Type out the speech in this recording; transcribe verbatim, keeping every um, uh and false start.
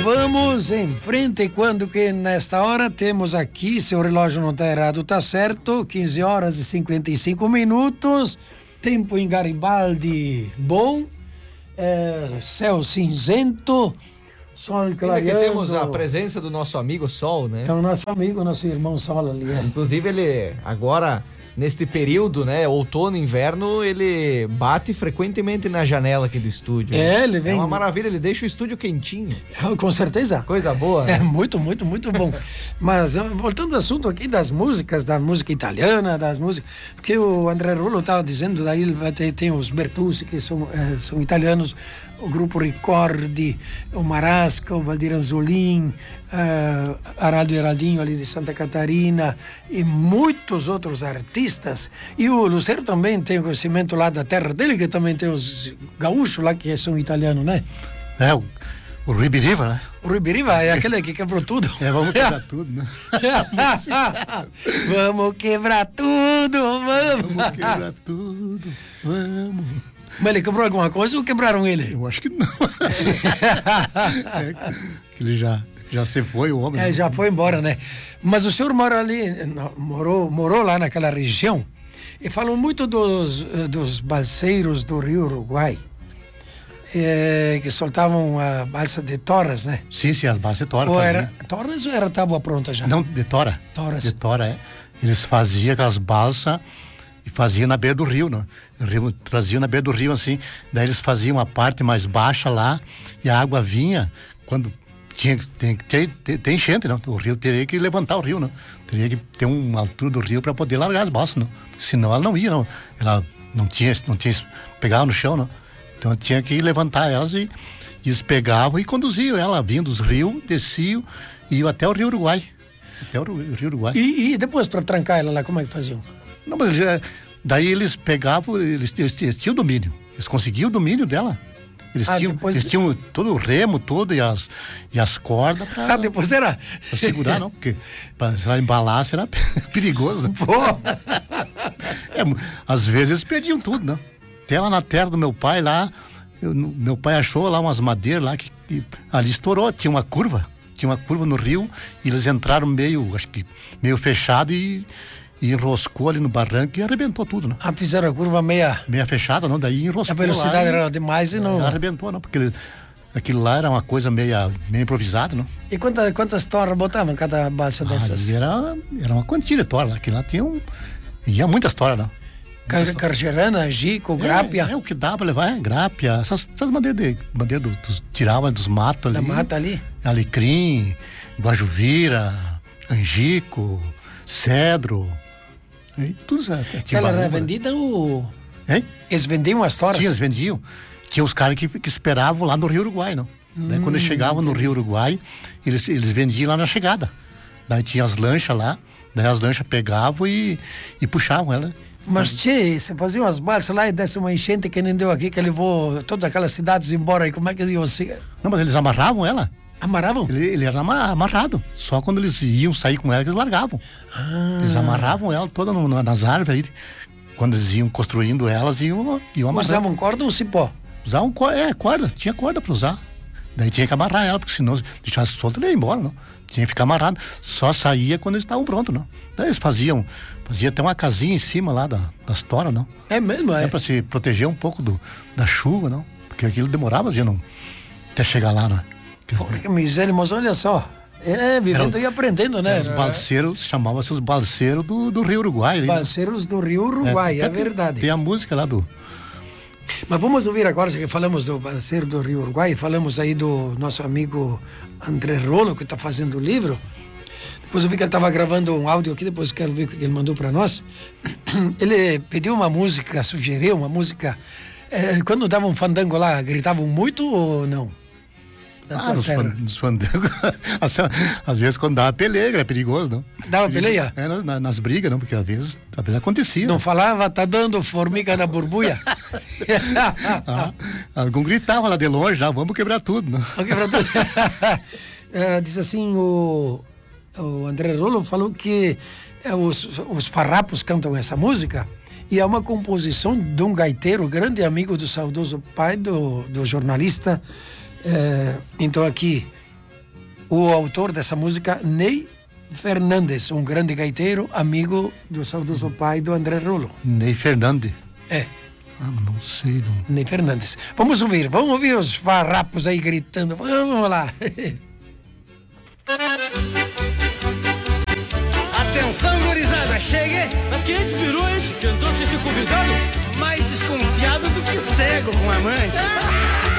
Vamos em frente quando que nesta hora temos aqui, seu relógio não está errado, tá certo, quinze horas e cinquenta e cinco minutos, tempo em Garibaldi bom, é, céu cinzento, sol clareando. Ainda que temos a presença do nosso amigo Sol, né? É o nosso amigo, nosso irmão Sol ali. É. Inclusive ele agora, neste período, né, outono, inverno, ele bate frequentemente na janela aqui do estúdio. É, ele vem... É uma maravilha, ele deixa o estúdio quentinho. Com certeza. Coisa boa. É né? muito, muito, muito bom. Mas voltando ao assunto aqui das músicas, da música italiana, das músicas, porque o André Rollo estava dizendo, daí ele vai ter, tem os Bertucci, que são, é, são italianos, o grupo Ricordi, o Marasca, o Valdir Anzolin, uh, Araldo Heraldinho ali de Santa Catarina e muitos outros artistas. E o Lucero também tem conhecimento lá da terra dele, que também tem os gaúchos lá que são italianos, né? É, o, o Rui Biriva, né? O Rui Biriva é aquele que quebrou tudo. É, vamos quebrar tudo, né? Vamos quebrar tudo, vamos. Vamos quebrar tudo, vamos. Mas ele quebrou alguma coisa ou quebraram ele? Eu acho que não. É, que ele já, já se foi, o homem. É, né? já foi embora, né? Mas o senhor mora ali, morou, morou lá naquela região e falam muito dos, dos balseiros do Rio Uruguai, é, que soltavam a balsa de toras, né? Sim, sim, as balsas de tora. Ou faziam. era toras ou era tábua pronta já? Não, de tora. Toras. De tora, é. Eles faziam aquelas balsas e faziam na beira do rio, né? O rio, traziam na beira do rio, assim. Daí eles faziam uma parte mais baixa lá e a água vinha quando tinha que tem, tem, tem, tem enchente, não? O rio teria que levantar o rio, não? Teria que ter uma altura do rio para poder largar as balsas, não? Senão ela não ia, não. Ela não tinha, não tinha, pegava no chão, não? Então tinha que levantar elas e, e eles pegavam e conduziam ela, vindo dos rios, desciam e iam até o Rio Uruguai. Até o Rio Uruguai. E, e depois para trancar ela lá, como é que faziam? Não, mas já, daí eles pegavam, eles, eles, eles tinham o domínio. Eles conseguiam o domínio dela. Eles, Ah, tinham, depois- eles tinham todo o remo todo e as, e as cordas pra, Ah, depois era... pra segurar, não? Porque pra, se ela embalasse era perigoso, né? Pô! É, às vezes eles perdiam tudo, né? Até lá na terra do meu pai, lá, eu- meu pai achou lá umas madeiras lá que, que ali estourou, tinha uma curva, tinha uma curva no rio e eles entraram meio, acho que meio fechado e, e enroscou ali no barranco e arrebentou tudo, né? Ah, fizeram a curva meia... Meia fechada, não, daí enroscou A velocidade lá e, era demais e não... Não arrebentou, não, porque ele, aquilo lá era uma coisa meio, meio improvisada, não? E quantas, quantas torres botavam em cada balsa dessas? Ali era, era uma quantia de tora lá, que lá tinha um, ia muitas toras, não? Car Cargerana, Gico, Grápia. É, é o que dá pra levar, é Grápia, essas, essas madeiras de, madeira do, dos, tiravam dos matos Da ali. mata ali. Alecrim, guajuvira, angico, cedro, e tudo isso. Ela era vendida ou... Hein? Eles vendiam as toras? Tinha, eles vendiam. Tinha os caras que, que esperavam lá no Rio Uruguai, não? Hum, Daí quando eles chegavam no Rio Uruguai, eles, eles vendiam lá na chegada. Daí tinha as lanchas lá, daí as lanchas pegavam e, e puxavam ela. Mas, tchê, você fazia umas balsas lá e desse uma enchente que nem deu aqui, que levou todas aquelas cidades embora. E como é que eles iam se... Não, mas eles amarravam ela. Amarravam? Ele, ele era ama- amarrado. Só quando eles iam sair com ela que eles largavam. Ah. Eles amarravam ela toda no, na- nas árvores aí. Quando eles iam construindo elas, iam, iam amarrando. Usavam corda ou cipó? Usavam corda, é, corda. Tinha corda pra usar. Daí tinha que amarrar ela, porque senão se deixasse solta, ele ia embora, não. Tinha que ficar amarrado. Só saía quando eles estavam prontos, não. Daí eles faziam, fazia até uma casinha em cima lá da, das toras, não. É mesmo, é? É pra se proteger um pouco do, da chuva, não. Porque aquilo demorava, já não, até chegar lá, né. Porra, que miséria, mas olha só. É, vivendo Era- e aprendendo, né? Os balseiros, chamavam-se os balseiros do, do Rio Uruguai. ali, né? Balseiros do Rio Uruguai, é, até tem- verdade. Tem a música lá do... Mas vamos ouvir agora, já que falamos do Balseiro do Rio Uruguai, falamos aí do nosso amigo André Rollo, que está fazendo o livro. Depois eu vi que ele estava gravando um áudio aqui, depois quero ver o que ele mandou para nós. Ele pediu uma música, sugeriu uma música. Eh, quando davam um fandango lá, gritavam muito ou não? Na Ah, tua nos, terra. fan, nos fandangos. Assim, às vezes quando dava peleia, é perigoso, não? Dava peleia? É, nas, na- nas brigas, não? Porque às vezes, às vezes acontecia. Não falava, tá dando formiga na borbulha? Ah, algum gritava lá de longe, já, vamos quebrar tudo, não? Vamos quebrar tudo. Eh, diz assim, o, o André Rollo falou que eh, os, os farrapos cantam essa música e é uma composição de um gaiteiro, grande amigo do saudoso pai do, do jornalista. Eh, então aqui, o autor dessa música, Ney Fernandes, um grande gaiteiro, amigo do saudoso pai do André Rulo. Ney Fernandes. É. Ah, não sei. Não. Ney Fernandes. Vamos ouvir, vamos ouvir os farrapos aí gritando. Vamos lá. Atenção, gurizada, cheguei! Mas quem é esse peru, esse? Que entrou sem ser convidado? Mais desconfiado do que cego com amante.